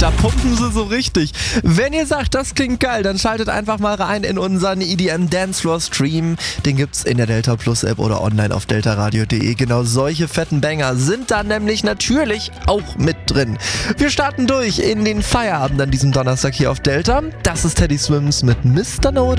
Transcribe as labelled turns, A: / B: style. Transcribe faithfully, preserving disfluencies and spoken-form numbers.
A: Da pumpen sie so richtig. Wenn ihr sagt, das klingt geil, dann schaltet einfach mal rein in unseren E D M Dancefloor Stream. Den gibt's in der Delta Plus App oder online auf deltaradio punkt de. Genau solche fetten Banger sind da nämlich natürlich auch mit drin. Wir starten durch in den Feierabend an diesem Donnerstag hier auf Delta. Das ist Teddy Swims mit Mister No